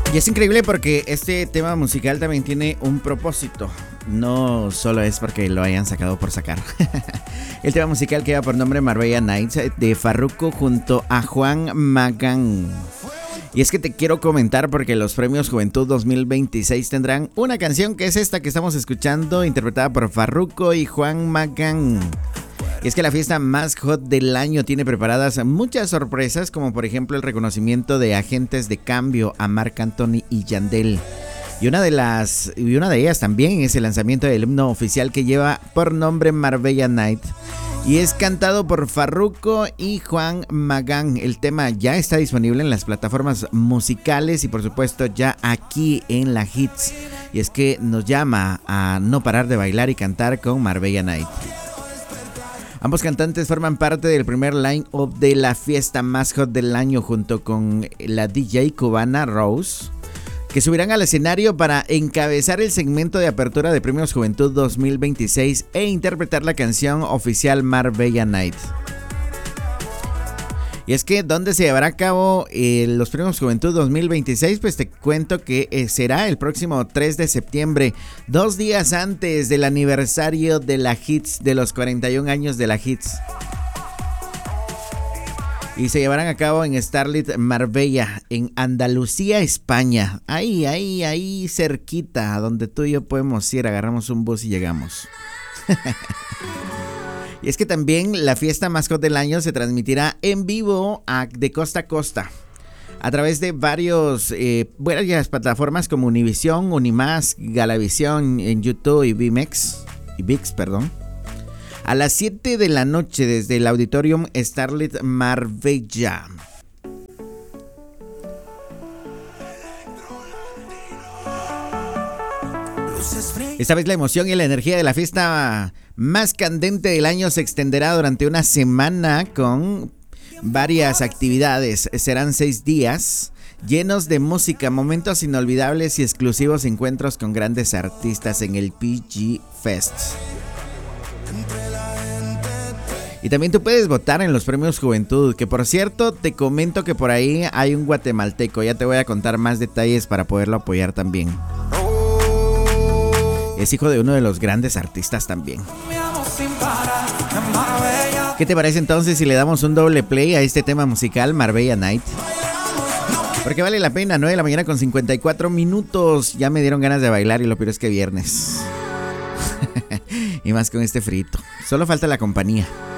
Y es increíble porque este tema musical también tiene un propósito. No solo es porque lo hayan sacado por sacar. El tema musical que lleva por nombre Marbella Nights de Farruko junto a Juan Magán. Y es que te quiero comentar porque los premios Juventud 2026 tendrán una canción que es esta que estamos escuchando, interpretada por Farruko y Juan Magán. Y es que la fiesta más hot del año tiene preparadas muchas sorpresas, como por ejemplo el reconocimiento de agentes de cambio a Marc Anthony y Yandel. Y una de ellas también es el lanzamiento del himno oficial que lleva por nombre Marbella Night. Y es cantado por Farruko y Juan Magán. El tema ya está disponible en las plataformas musicales y por supuesto ya aquí en la Hits. Y es que nos llama a no parar de bailar y cantar con Marbella Night. Ambos cantantes forman parte del primer line-up de la fiesta más hot del año junto con la DJ cubana Rose, que subirán al escenario para encabezar el segmento de apertura de Premios Juventud 2026 e interpretar la canción oficial Marbella Night. Y es que, ¿dónde se llevará a cabo los Premios Juventud 2026? Pues te cuento que será el próximo 3 de septiembre, 2 días antes del aniversario de la Hits, de los 41 años de la Hits. Y se llevarán a cabo en Starlit Marbella, en Andalucía, España. Ahí cerquita, a donde tú y yo podemos ir, agarramos un bus y llegamos. Y es que también la fiesta más hot del año se transmitirá en vivo de costa a costa a través de varias plataformas como Univision, Unimás, Galavisión en YouTube y VIX, a las 7 de la noche desde el Auditorium Starlit Marbella. Esta vez la emoción y la energía de la fiesta más candente del año se extenderá durante una semana con varias actividades. Serán 6 días llenos de música, momentos inolvidables y exclusivos encuentros con grandes artistas en el PG Fest. Y también tú puedes votar en los Premios Juventud, que por cierto te comento que por ahí hay un guatemalteco. Ya te voy a contar más detalles para poderlo apoyar también. Es hijo de uno de los grandes artistas también. ¿Qué te parece entonces si le damos un doble play a este tema musical, Marbella Night? Porque vale la pena, 9 de la mañana con 54 minutos. Ya me dieron ganas de bailar y lo peor es que viernes. Y más con este frito. Solo falta la compañía.